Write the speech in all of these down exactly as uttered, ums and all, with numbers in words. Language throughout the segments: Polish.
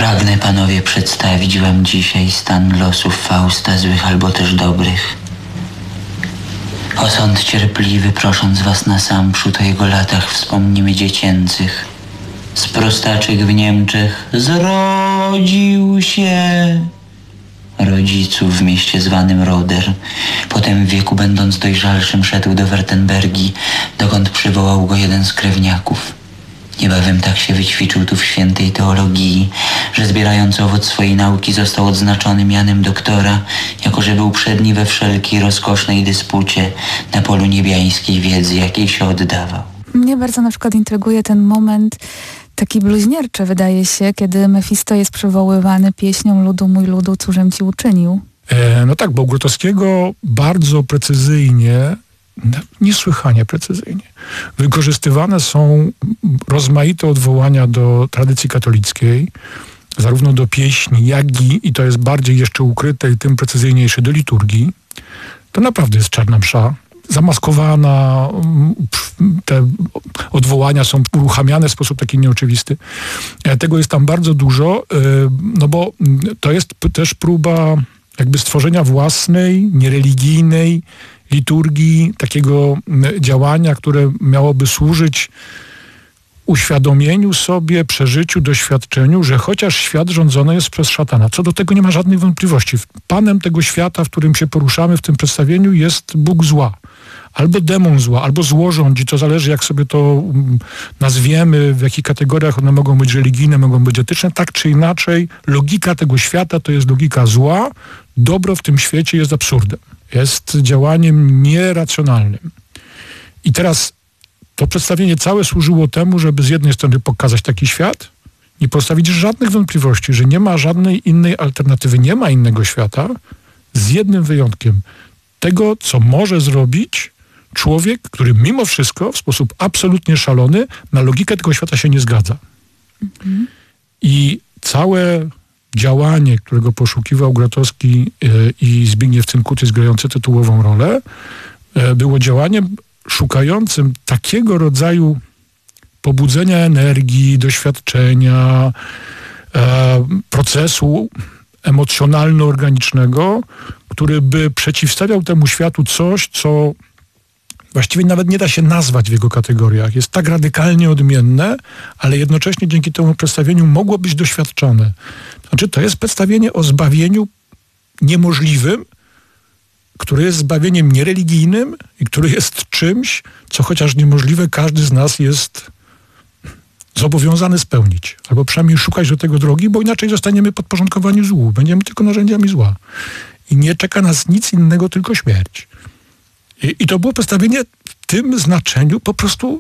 Pragnę panowie przedstawić wam dzisiaj stan losów Fausta, złych albo też dobrych. O sąd cierpliwy, prosząc was na sam przód o jego latach wspomnimy dziecięcych. Z prostaczek w Niemczech zrodził się rodziców w mieście zwanym Roder. Potem w wieku będąc dojrzalszym szedł do Wertenbergi, dokąd przywołał go jeden z krewniaków. Niebawem tak się wyćwiczył tu w świętej teologii, że zbierając owoc swojej nauki został odznaczony mianem doktora, jako że był przedni we wszelkiej rozkosznej dyspucie na polu niebiańskiej wiedzy, jakiej się oddawał. Mnie bardzo na przykład intryguje ten moment taki bluźnierczy, wydaje się, kiedy Mefisto jest przywoływany pieśnią ludu mój ludu, cóżem ci uczynił. E, no tak, bo u Grotowskiego bardzo precyzyjnie, niesłychanie precyzyjnie wykorzystywane są rozmaite odwołania do tradycji katolickiej, zarówno do pieśni, jak i, i to jest bardziej jeszcze ukryte i tym precyzyjniejsze, do liturgii. To naprawdę jest czarna msza. Zamaskowana, te odwołania są uruchamiane w sposób taki nieoczywisty. Tego jest tam bardzo dużo, no bo to jest też próba jakby stworzenia własnej, niereligijnej liturgii, takiego działania, które miałoby służyć uświadomieniu sobie, przeżyciu, doświadczeniu, że chociaż świat rządzony jest przez szatana. Co do tego nie ma żadnych wątpliwości. Panem tego świata, w którym się poruszamy w tym przedstawieniu, jest Bóg zła. Albo demon zła, albo zło rządzi. To zależy, jak sobie to nazwiemy, w jakich kategoriach one mogą być religijne, mogą być etyczne. Tak czy inaczej, logika tego świata to jest logika zła. Dobro w tym świecie jest absurdem. Jest działaniem nieracjonalnym. I teraz to przedstawienie całe służyło temu, żeby z jednej strony pokazać taki świat, nie postawić żadnych wątpliwości, że nie ma żadnej innej alternatywy, nie ma innego świata, z jednym wyjątkiem. Tego, co może zrobić człowiek, który mimo wszystko w sposób absolutnie szalony na logikę tego świata się nie zgadza. Mhm. I całe działanie, którego poszukiwał Grotowski i Zbigniew Cynkutys grający tytułową rolę, było działaniem szukającym takiego rodzaju pobudzenia energii, doświadczenia, e, procesu emocjonalno-organicznego, który by przeciwstawiał temu światu coś, co właściwie nawet nie da się nazwać w jego kategoriach. Jest tak radykalnie odmienne, ale jednocześnie dzięki temu przedstawieniu mogło być doświadczone. Znaczy, to jest przedstawienie o zbawieniu niemożliwym, który jest zbawieniem niereligijnym i który jest czymś, co chociaż niemożliwe, każdy z nas jest zobowiązany spełnić. Albo przynajmniej szukać do tego drogi, bo inaczej zostaniemy podporządkowani złu. Będziemy tylko narzędziami zła. I nie czeka nas nic innego, tylko śmierć. I, i to było przedstawienie w tym znaczeniu po prostu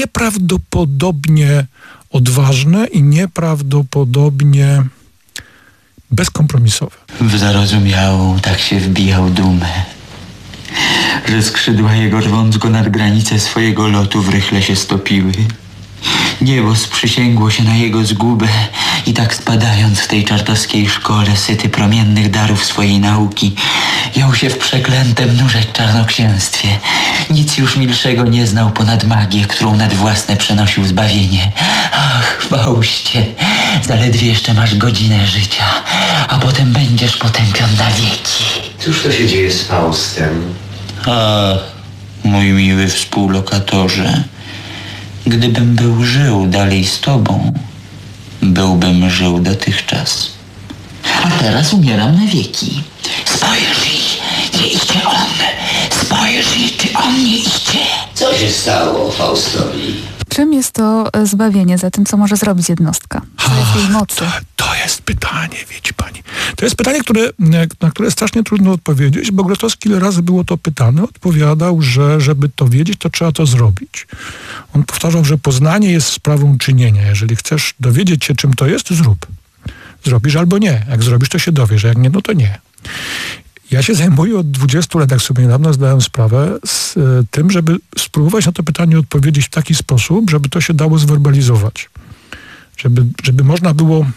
nieprawdopodobnie odważne i nieprawdopodobnie bezkompromisowe. W zarozumiałą tak się wbijał dumę, że skrzydła jego, rwąc go nad granicę swojego lotu, w rychle się stopiły. Niebo sprzysięgło się na jego zgubę i tak spadając w tej czartowskiej szkole, syty promiennych darów swojej nauki, jął się w przeklętym nurzeć czarnoksięstwie. Nic już milszego nie znał ponad magię, którą nad własne przenosił zbawienie. Ach, Faustie, zaledwie jeszcze masz godzinę życia, a potem będziesz potępion na wieki. Cóż to się dzieje z Faustem? Ach, mój miły współlokatorze, gdybym był żył dalej z tobą, byłbym żył dotychczas. A teraz umieram na wieki. Spojrzyj, nie idzie on. Spojrzyj, czy on nie idzie. Co się stało Faustowi? Czym jest to zbawienie? Za tym, co może zrobić jednostka? Co jest jej mocy? To, to jest pytanie, wiecie pani. To jest pytanie, które, na które strasznie trudno odpowiedzieć, bo Grotowski ile razy było to pytane, odpowiadał, że żeby to wiedzieć, to trzeba to zrobić. On powtarzał, że poznanie jest sprawą czynienia. Jeżeli chcesz dowiedzieć się, czym to jest, zrób. Zrobisz albo nie. Jak zrobisz, to się dowiesz, a jak nie, no to nie. Ja się zajmuję od dwudziestu lat, jak sobie niedawno zdałem sprawę, z y, tym, żeby spróbować na to pytanie odpowiedzieć w taki sposób, żeby to się dało zwerbalizować. Żeby, żeby można było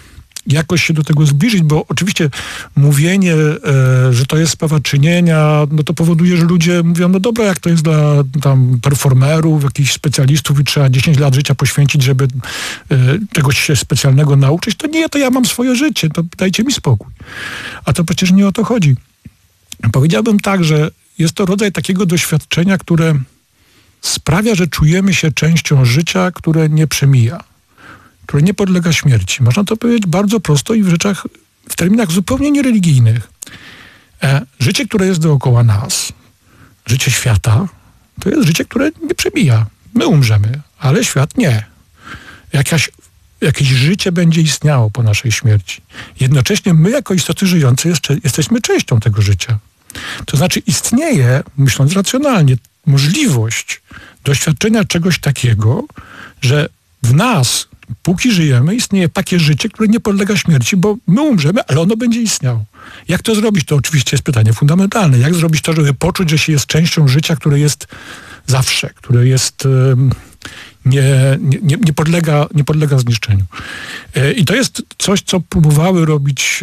jakoś się do tego zbliżyć, bo oczywiście mówienie, e, że to jest sprawa czynienia, no to powoduje, że ludzie mówią, no dobra, jak to jest dla tam performerów, jakichś specjalistów i trzeba dziesięć lat życia poświęcić, żeby e, czegoś się specjalnego nauczyć, to nie, to ja mam swoje życie, to dajcie mi spokój. A to przecież nie o to chodzi. Powiedziałbym tak, że jest to rodzaj takiego doświadczenia, które sprawia, że czujemy się częścią życia, które nie przemija, które nie podlega śmierci. Można to powiedzieć bardzo prosto i w rzeczach, w terminach zupełnie niereligijnych. E, życie, które jest dookoła nas, życie świata, to jest życie, które nie przemija. My umrzemy, ale świat nie. Jakaś, jakieś życie będzie istniało po naszej śmierci. Jednocześnie my, jako istoty żyjące, jeszcze jesteśmy częścią tego życia. To znaczy istnieje, myśląc racjonalnie, możliwość doświadczenia czegoś takiego, że w nas, póki żyjemy, istnieje takie życie, które nie podlega śmierci, bo my umrzemy, ale ono będzie istniało. Jak to zrobić? To oczywiście jest pytanie fundamentalne. Jak zrobić to, żeby poczuć, że się jest częścią życia, które jest zawsze, które jest... Nie, nie, nie, podlega, nie podlega zniszczeniu. I to jest coś, co próbowały robić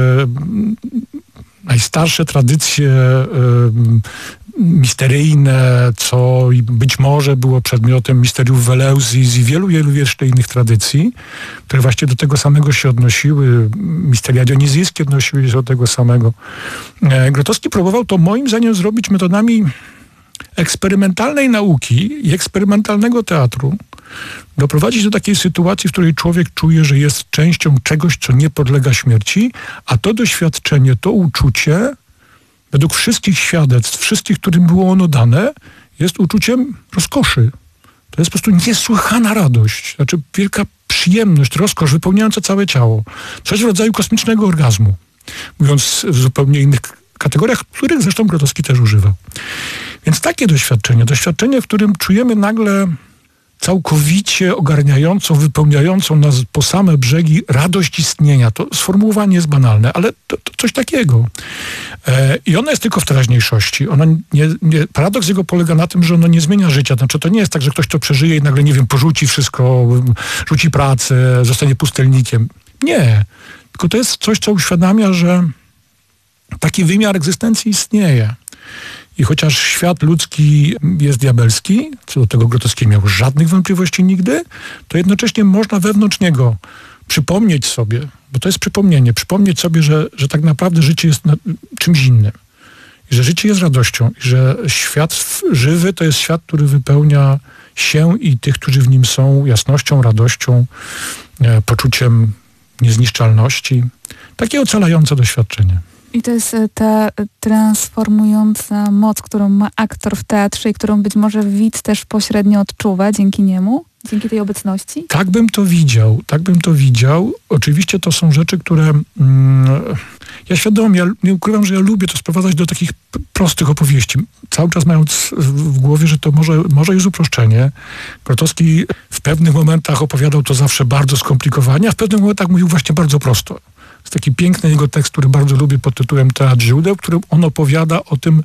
najstarsze tradycje misteryjne, co być może było przedmiotem misteriów Weleuzji i wielu, wielu jeszcze innych tradycji, które właśnie do tego samego się odnosiły. Misteria dionizyjskie odnosiły się do tego samego. Grotowski próbował to moim zdaniem zrobić metodami eksperymentalnej nauki i eksperymentalnego teatru, doprowadzić do takiej sytuacji, w której człowiek czuje, że jest częścią czegoś, co nie podlega śmierci, a to doświadczenie, to uczucie, według wszystkich świadectw, wszystkich, którym było ono dane, jest uczuciem rozkoszy. To jest po prostu niesłychana radość, znaczy wielka przyjemność, rozkosz wypełniająca całe ciało. Coś w rodzaju kosmicznego orgazmu, mówiąc w zupełnie innych kategoriach, których zresztą Grotowski też używał. Więc takie doświadczenie, doświadczenie, w którym czujemy nagle całkowicie ogarniającą, wypełniającą nas po same brzegi radość istnienia. To sformułowanie jest banalne, ale to, to coś takiego. E, I ona jest tylko w teraźniejszości. Ona nie, nie, paradoks jego polega na tym, że ono nie zmienia życia. Znaczy to nie jest tak, że ktoś to przeżyje i nagle, nie wiem, porzuci wszystko, rzuci pracę, zostanie pustelnikiem. Nie. Tylko to jest coś, co uświadamia, że taki wymiar egzystencji istnieje. I chociaż świat ludzki jest diabelski, co do tego Grotowski nie miał żadnych wątpliwości nigdy, to jednocześnie można wewnątrz niego przypomnieć sobie, bo to jest przypomnienie, przypomnieć sobie, że, że tak naprawdę życie jest czymś innym. I że życie jest radością. I że świat żywy to jest świat, który wypełnia się i tych, którzy w nim są, jasnością, radością, e, poczuciem niezniszczalności. Takie ocalające doświadczenie. I to jest ta transformująca moc, którą ma aktor w teatrze i którą być może widz też pośrednio odczuwa dzięki niemu, dzięki tej obecności? Tak bym to widział, tak bym to widział. Oczywiście to są rzeczy, które mm, ja świadomie, ja nie ukrywam, że ja lubię to sprowadzać do takich p- prostych opowieści. Cały czas mając w głowie, że to może, może jest uproszczenie. Grotowski w pewnych momentach opowiadał to zawsze bardzo skomplikowanie, a w pewnych momentach mówił właśnie bardzo prosto. Jest taki piękny jego tekst, który bardzo lubię pod tytułem Teatr źródeł, w którym on opowiada o tym,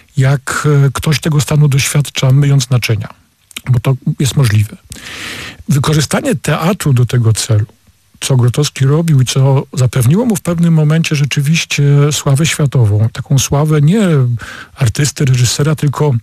jak ktoś tego stanu doświadcza, myjąc naczynia. Bo to jest możliwe. Wykorzystanie teatru do tego celu, co Grotowski robił i co zapewniło mu w pewnym momencie rzeczywiście sławę światową. Taką sławę nie artysty, reżysera, tylko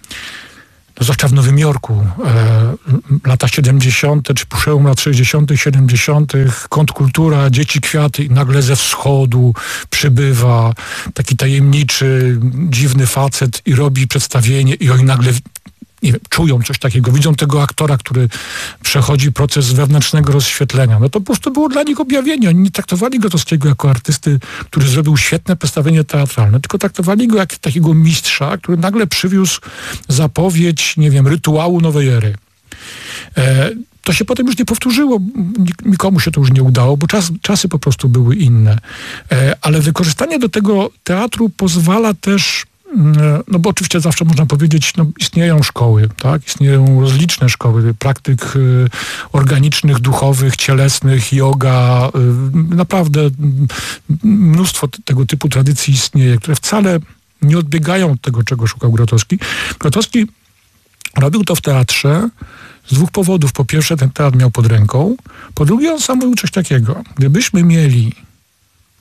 no, zwłaszcza w Nowym Jorku, e, lata siedemdziesiąte, czy przełom lat sześćdziesiątych, siedemdziesiątych, kontrkultura, dzieci kwiaty i nagle ze wschodu przybywa taki tajemniczy, dziwny facet i robi przedstawienie i oni nagle nie wiem, czują coś takiego, widzą tego aktora, który przechodzi proces wewnętrznego rozświetlenia. No to po prostu było dla nich objawienie. Oni nie traktowali Grotowskiego jako artysty, który zrobił świetne przedstawienie teatralne, tylko traktowali go jak takiego mistrza, który nagle przywiózł zapowiedź, nie wiem, rytuału nowej ery. E, to się potem już nie powtórzyło, nikomu się to już nie udało, bo czas, czasy po prostu były inne. E, ale wykorzystanie do tego teatru pozwala też, no bo oczywiście zawsze można powiedzieć, no istnieją szkoły, tak? Istnieją rozliczne szkoły praktyk y, organicznych, duchowych, cielesnych, yoga. Y, naprawdę y, mnóstwo t- tego typu tradycji istnieje, które wcale nie odbiegają od tego, czego szukał Grotowski. Grotowski robił to w teatrze z dwóch powodów. Po pierwsze, ten teatr miał pod ręką. Po drugie, on sam mówił coś takiego. Gdybyśmy mieli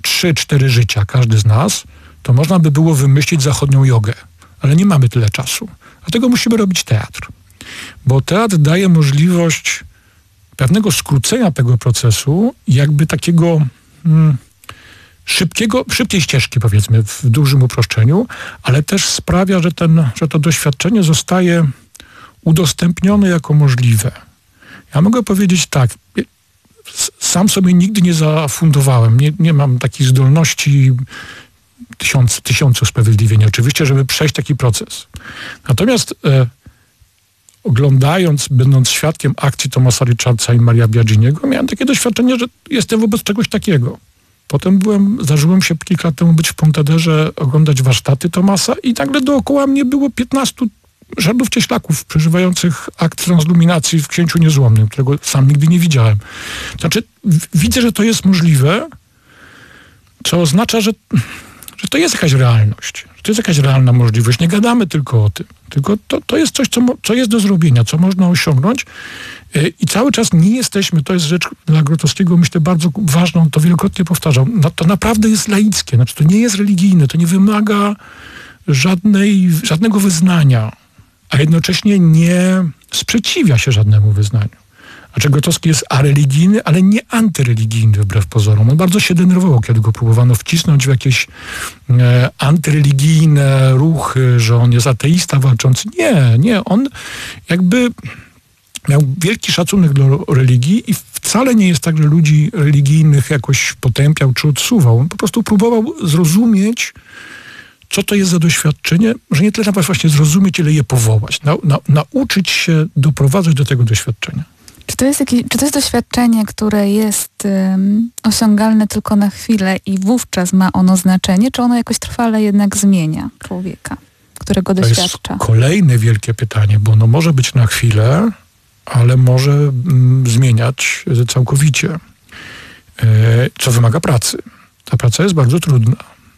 trzy cztery życia, każdy z nas, to można by było wymyślić zachodnią jogę. Ale nie mamy tyle czasu. Dlatego musimy robić teatr. Bo teatr daje możliwość pewnego skrócenia tego procesu, jakby takiego hmm, szybkiego, szybkiej ścieżki, powiedzmy, w dużym uproszczeniu, ale też sprawia, że, ten, że to doświadczenie zostaje udostępnione jako możliwe. Ja mogę powiedzieć tak, sam sobie nigdy nie zafundowałem, nie, nie mam takich zdolności, tysiąc, tysiące usprawiedliwień oczywiście, żeby przejść taki proces. Natomiast e, oglądając, będąc świadkiem akcji Thomasa Richardsa i Maria Biaginiego, miałem takie doświadczenie, że jestem wobec czegoś takiego. Potem byłem, zdarzyłem się kilka lat temu być w Pontederze, oglądać warsztaty Thomasa i nagle dookoła mnie było piętnastu rzędów cieślaków przeżywających akt transluminacji w Księciu Niezłomnym, którego sam nigdy nie widziałem. Znaczy, w- widzę, że to jest możliwe, co oznacza, że, że to jest jakaś realność, że to jest jakaś realna możliwość. Nie gadamy tylko o tym, tylko to, to jest coś, co, mo- co jest do zrobienia, co można osiągnąć yy, i cały czas nie jesteśmy, to jest rzecz dla Grotowskiego, myślę, bardzo ważną, to wielokrotnie powtarzał, no, to naprawdę jest laickie, znaczy to nie jest religijne, to nie wymaga żadnej, żadnego wyznania, a jednocześnie nie sprzeciwia się żadnemu wyznaniu. Znaczy Grotowski jest areligijny, ale nie antyreligijny wbrew pozorom. On bardzo się denerwował, kiedy go próbowano wcisnąć w jakieś e, antyreligijne ruchy, że on jest ateista walczący. Nie, nie. On jakby miał wielki szacunek do religii i wcale nie jest tak, że ludzi religijnych jakoś potępiał czy odsuwał. On po prostu próbował zrozumieć, co to jest za doświadczenie, że nie tyle nawet właśnie zrozumieć, ile je powołać. Na, na, nauczyć się doprowadzać do tego doświadczenia. Czy to jest, jakieś, czy to jest doświadczenie, które jest um, osiągalne tylko na chwilę i wówczas ma ono znaczenie, czy ono jakoś trwale jednak zmienia człowieka, którego To doświadcza? jest kolejne wielkie pytanie, bo ono może być na chwilę, ale może mm, zmieniać całkowicie, e, co wymaga pracy. Ta praca jest bardzo trudna.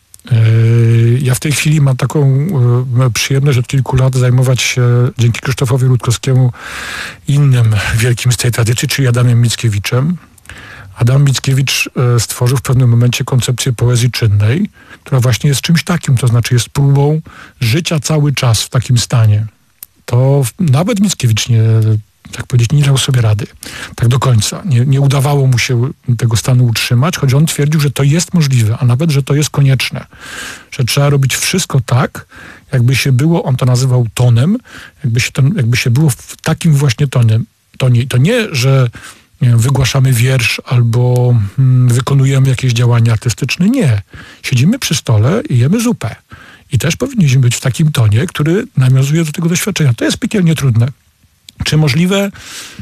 Ja w tej chwili mam taką przyjemność od kilku lat zajmować się dzięki Krzysztofowi Rutkowskiemu innym wielkim z tej tradycji, czyli Adamem Mickiewiczem. Adam Mickiewicz stworzył w pewnym momencie koncepcję poezji czynnej, która właśnie jest czymś takim, to znaczy jest próbą życia cały czas w takim stanie. To nawet Mickiewicz nie, tak powiedzieć, nie dał sobie rady. Tak do końca. Nie, nie udawało mu się tego stanu utrzymać, choć on twierdził, że to jest możliwe, a nawet, że to jest konieczne. Że trzeba robić wszystko tak, jakby się było, on to nazywał tonem, jakby się, to, jakby się było w takim właśnie tonie. tonie. To nie, że nie wiem, wygłaszamy wiersz albo hmm, wykonujemy jakieś działania artystyczne. Nie. Siedzimy przy stole i jemy zupę. I też powinniśmy być w takim tonie, który nawiązuje do tego doświadczenia. To jest piekielnie trudne. Czy możliwe?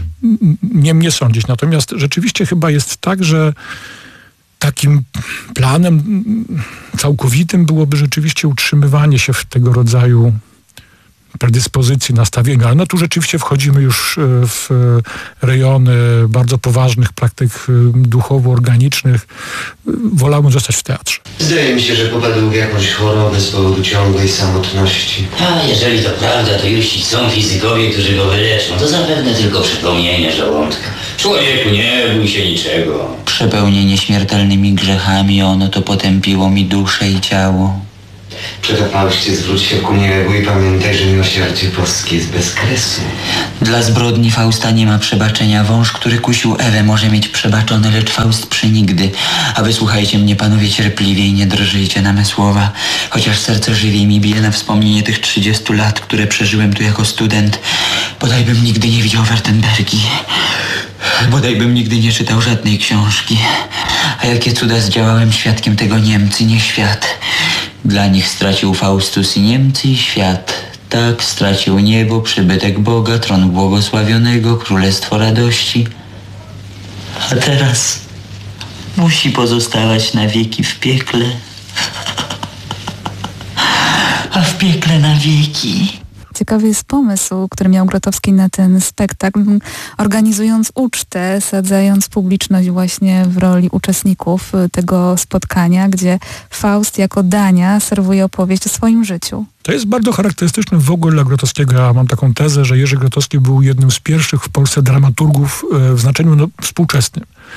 Nie mnie sądzić. Natomiast rzeczywiście chyba jest tak, że takim planem całkowitym byłoby rzeczywiście utrzymywanie się w tego rodzaju predyspozycji, nastawienia. Ale no tu rzeczywiście wchodzimy już w rejony bardzo poważnych praktyk duchowo-organicznych. Wolałbym zostać w teatrze. Zdaje mi się, że popadł w jakąś chorobę z powodu ciągłej samotności. A jeżeli to prawda, to już są fizykowie, którzy go wyleczą. To zapewne tylko przepełnienie żołądka. Człowieku, nie bój się niczego. Przepełnienie śmiertelnymi grzechami, ono to potępiło mi duszę i ciało. Przetopałście, zwróć się ku niebu i pamiętaj, że miłosierdzie boskie jest bez kresu. Dla zbrodni Fausta nie ma przebaczenia. Wąż, który kusił Ewę, może mieć przebaczone, lecz Faust przenigdy. A wysłuchajcie mnie, panowie, cierpliwie i nie drżyjcie na me słowa. Chociaż serce żywiej mi bije na wspomnienie tych trzydziestu lat, które przeżyłem tu jako student. Bodajbym nigdy nie widział Wertenbergi. Bodajbym nigdy nie czytał żadnej książki. A jakie cuda zdziałałem świadkiem tego Niemcy, nie świat. Dla nich stracił Faustus i Niemcy i świat. Tak stracił niebo, przybytek Boga, tron błogosławionego, królestwo radości. A teraz musi pozostawać na wieki w piekle. A w piekle na wieki. Ciekawy jest pomysł, który miał Grotowski na ten spektakl, organizując ucztę, sadzając publiczność właśnie w roli uczestników tego spotkania, gdzie Faust jako dania serwuje opowieść o swoim życiu. To jest bardzo charakterystyczne w ogóle dla Grotowskiego. Ja mam taką tezę, że Jerzy Grotowski był jednym z pierwszych w Polsce dramaturgów w znaczeniu no, współczesnym.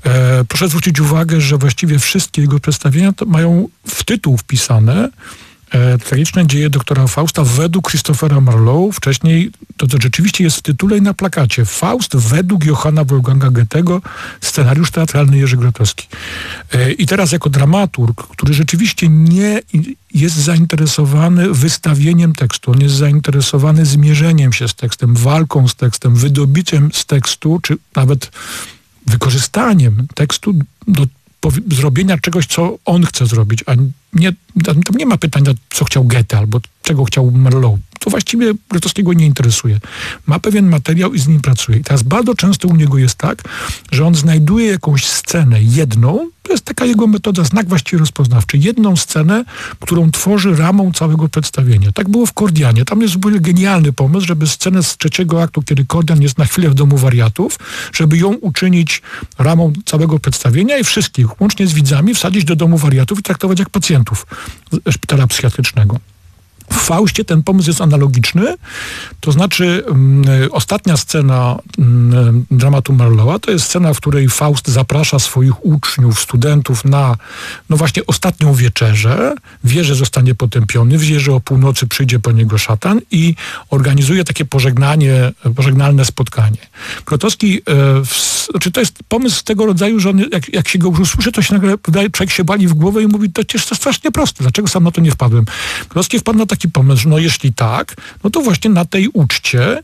E, proszę zwrócić uwagę, że właściwie wszystkie jego przedstawienia to mają w tytuł wpisane e, tragiczne dzieje doktora Fausta według Christophera Marlowe. Wcześniej to, to rzeczywiście jest w tytule i na plakacie. Faust według Johanna Wolfganga Goethego, scenariusz teatralny Jerzy Grotowski. E, I teraz jako dramaturg, który rzeczywiście nie jest zainteresowany wystawieniem tekstu, on jest zainteresowany zmierzeniem się z tekstem, walką z tekstem, wydobyciem z tekstu, czy nawet wykorzystaniem tekstu do zrobienia czegoś, co on chce zrobić, a nie, tam nie ma pytania, co chciał Goethe albo czego chciał Marlowe. To właściwie Grotowskiego nie interesuje. Ma pewien materiał i z nim pracuje. I teraz bardzo często u niego jest tak, że on znajduje jakąś scenę, jedną, to jest taka jego metoda, znak właściwie rozpoznawczy, jedną scenę, którą tworzy ramą całego przedstawienia. Tak było w Kordianie. Tam jest w ogóle genialny pomysł, żeby scenę z trzeciego aktu, kiedy Kordian jest na chwilę w domu wariatów, żeby ją uczynić ramą całego przedstawienia i wszystkich, łącznie z widzami, wsadzić do domu wariatów i traktować jak pacjentów szpitala psychiatrycznego. W Faustie ten pomysł jest analogiczny, to znaczy um, ostatnia scena um, dramatu Marlowa to jest scena, w której Faust zaprasza swoich uczniów, studentów na no właśnie ostatnią wieczerzę, wie, że zostanie potępiony, wie, że o północy przyjdzie po niego szatan i organizuje takie pożegnanie, pożegnalne spotkanie. Grotowski, e, w, znaczy to jest pomysł tego rodzaju, że on, jak, jak się go już usłyszy, to się nagle wydaje, człowiek się bali w głowę i mówi, to przecież to strasznie proste, dlaczego sam na to nie wpadłem? Grotowski wpadł na taki pomysł, no jeśli tak, no to właśnie na tej uczcie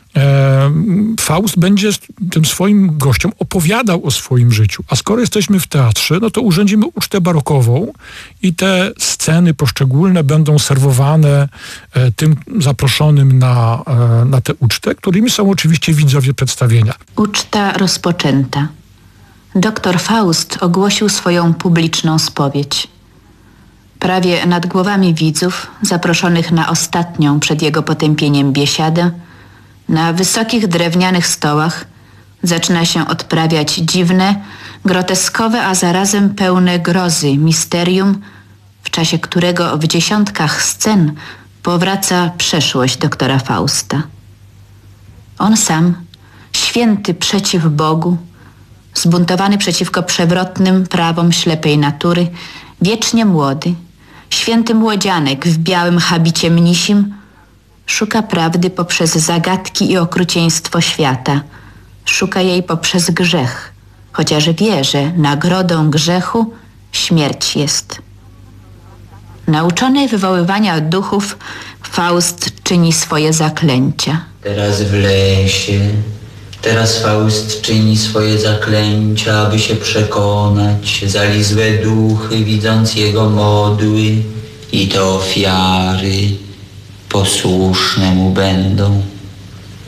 e, Faust będzie tym swoim gościom opowiadał o swoim życiu. A skoro jesteśmy w teatrze, no to urządzimy ucztę barokową i te sceny poszczególne będą serwowane e, tym zaproszonym na, e, na tę ucztę, którymi są oczywiście widzowie przedstawienia. Uczta rozpoczęta. Doktor Faust ogłosił swoją publiczną spowiedź. Prawie nad głowami widzów, zaproszonych na ostatnią przed jego potępieniem biesiadę, na wysokich drewnianych stołach zaczyna się odprawiać dziwne, groteskowe, a zarazem pełne grozy misterium, w czasie którego w dziesiątkach scen powraca przeszłość doktora Fausta. On sam, święty przeciw Bogu, zbuntowany przeciwko przewrotnym prawom ślepej natury, wiecznie młody, święty młodzianek w białym habicie mnisim, szuka prawdy poprzez zagadki i okrucieństwo świata. Szuka jej poprzez grzech, chociaż wie, że nagrodą grzechu śmierć jest. Nauczony wywoływania duchów, Faust czyni swoje zaklęcia. Teraz w lesie, teraz Faust czyni swoje zaklęcia, aby się przekonać. Zalizłe duchy, widząc jego modły i te ofiary, posłuszne mu będą.